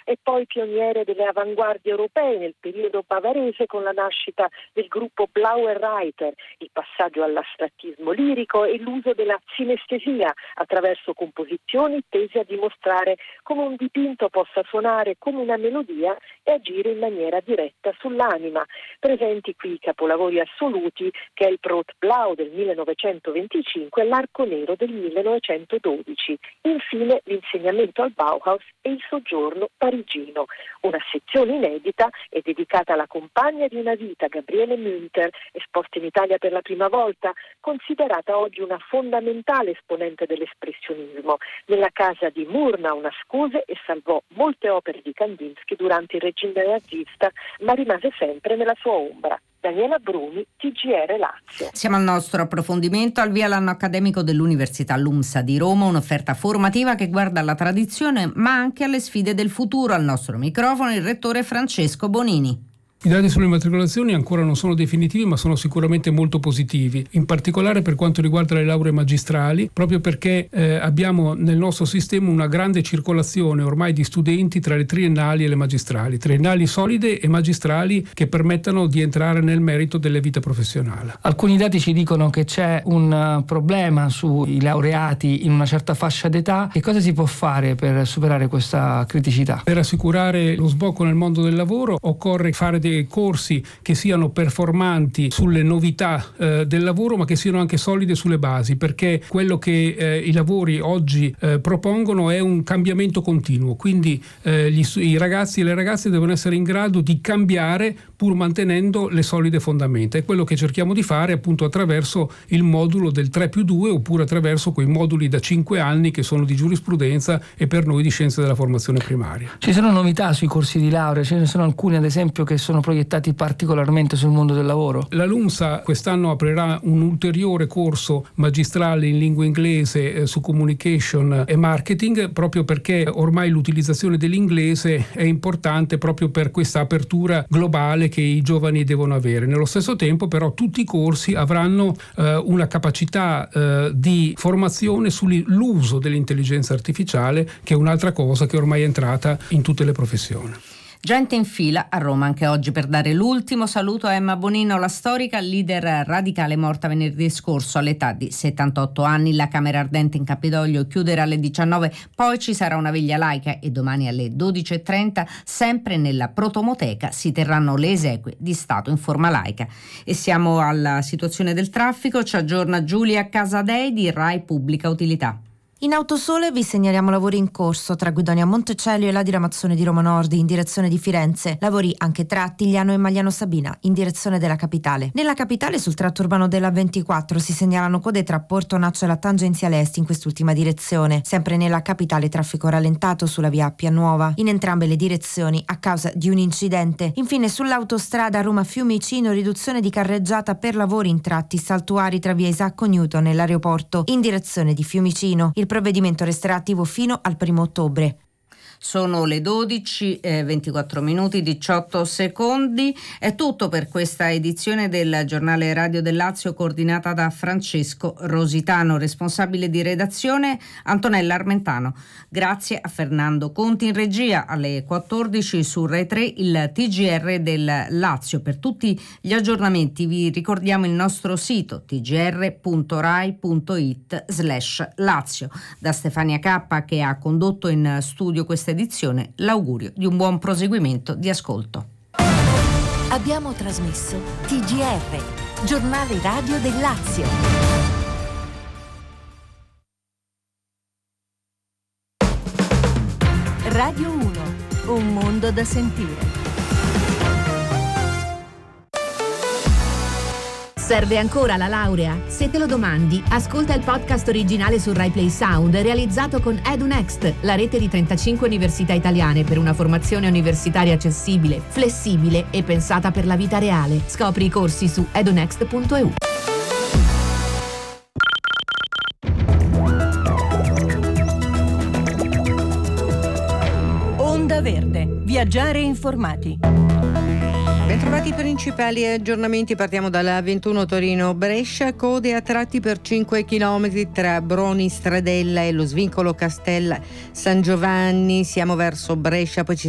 e poi pioniere delle avanguardie europee nel periodo bavarese con la nascita del gruppo Blauer Reiter, il passaggio all'astrattismo lirico e l'uso della sinestesia attraverso composizioni tese a dimostrare come un dipinto possa suonare come una melodia e agire in maniera diretta sull'anima. Presenti qui i capolavori assoluti che è il Brot Blau del 1925 e l'Arco Nero del 1912. Infine l'insegnamento al Bauhaus e il soggiorno parigino. Una sezione inedita è dedicata alla compagna di una vita, Gabriele Münter, esposta in Italia per la prima volta, considerata oggi una fondamentale esponente dell'espressionismo. Nella casa di Murnau nascose e salvò molte opere di Kandinsky durante il regime nazista, ma rimase sempre nella sua ombra. Daniela Bruni, TGR Lazio. Siamo al nostro approfondimento. Al via l'anno accademico dell'Università LUMSA di Roma, un'offerta formativa che guarda alla tradizione ma anche alle sfide del futuro. Al nostro microfono il rettore Francesco Bonini. I dati sulle immatricolazioni ancora non sono definitivi, ma sono sicuramente molto positivi, in particolare per quanto riguarda le lauree magistrali, proprio perché abbiamo nel nostro sistema una grande circolazione ormai di studenti tra le triennali e le magistrali, triennali solide e magistrali che permettano di entrare nel merito delle vite professionali. Alcuni dati ci dicono che c'è un problema sui laureati in una certa fascia d'età. Che cosa si può fare per superare questa criticità? Per assicurare lo sbocco nel mondo del lavoro occorre fare dei corsi che siano performanti sulle novità del lavoro, ma che siano anche solide sulle basi, perché quello che i lavori oggi propongono è un cambiamento continuo, quindi i ragazzi e le ragazze devono essere in grado di cambiare pur mantenendo le solide fondamenta. È quello che cerchiamo di fare appunto attraverso il modulo del 3+2 oppure attraverso quei moduli da 5 anni che sono di giurisprudenza e per noi di scienze della formazione primaria. Ci sono novità sui corsi di laurea? Ce ne sono alcuni ad esempio che sono proiettati particolarmente sul mondo del lavoro? La LUMSA quest'anno aprirà un ulteriore corso magistrale in lingua inglese su communication e marketing, proprio perché ormai l'utilizzazione dell'inglese è importante proprio per questa apertura globale che i giovani devono avere. Nello stesso tempo però tutti i corsi avranno una capacità di formazione sull'uso dell'intelligenza artificiale, che è un'altra cosa che ormai è entrata in tutte le professioni. Gente in fila a Roma anche oggi per dare l'ultimo saluto a Emma Bonino, la storica leader radicale morta venerdì scorso all'età di 78 anni. La Camera Ardente in Campidoglio chiuderà alle 19, poi ci sarà una veglia laica e domani alle 12.30 sempre nella Protomoteca si terranno le esequie di Stato in forma laica. E siamo alla situazione del traffico, ci aggiorna Giulia Casadei di Rai Pubblica Utilità. In Autosole vi segnaliamo lavori in corso tra Guidonia Montecelio e la diramazione di Roma Nord in direzione di Firenze. Lavori anche tra Attigliano e Magliano Sabina in direzione della capitale. Nella capitale sul tratto urbano della 24 si segnalano code tra Porto Naccio e la tangenziale est in quest'ultima direzione. Sempre nella capitale traffico rallentato sulla via Appia Nuova in entrambe le direzioni a causa di un incidente. Infine sull'autostrada Roma-Fiumicino riduzione di carreggiata per lavori in tratti saltuari tra via Isacco Newton e l'aeroporto in direzione di Fiumicino. Il provvedimento resterà attivo fino al 1 ottobre. Sono le 12, 24 minuti, 18 secondi. È tutto per questa edizione del Giornale Radio del Lazio, coordinata da Francesco Rositano, responsabile di redazione Antonella Armentano. Grazie a Fernando Conti in regia. Alle 14 su Rai 3 il TGR del Lazio. Per tutti gli aggiornamenti vi ricordiamo il nostro sito tgr.rai.it/Lazio. Da Stefania Cappa, che ha condotto in studio questa edizione, l'augurio di un buon proseguimento di ascolto. Abbiamo trasmesso TGR, Giornale Radio del Lazio. Radio 1, un mondo da sentire. Serve ancora la laurea? Se te lo domandi, ascolta il podcast originale su Rai Play Sound realizzato con EduNext, la rete di 35 università italiane per una formazione universitaria accessibile, flessibile e pensata per la vita reale. Scopri i corsi su edunext.eu. Onda Verde. Viaggiare informati. Bentrovati. Principali aggiornamenti, partiamo dalla 21 Torino-Brescia, code a tratti per 5 km tra Broni Stradella e lo svincolo Castel San Giovanni, siamo verso Brescia, poi ci